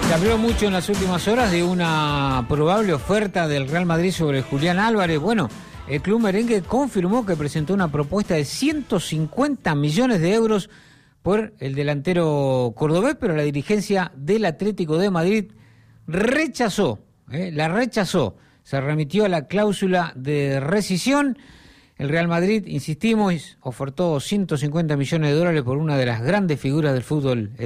Se habló mucho en las últimas horas de una probable oferta del Real Madrid sobre Julián Álvarez. Bueno, el club merengue confirmó que presentó una propuesta de 150 millones de euros por el delantero cordobés, pero la dirigencia del Atlético de Madrid rechazó, la rechazó. Se remitió a la cláusula de rescisión. El Real Madrid, insistimos, ofertó 150 millones de dólares por una de las grandes figuras del fútbol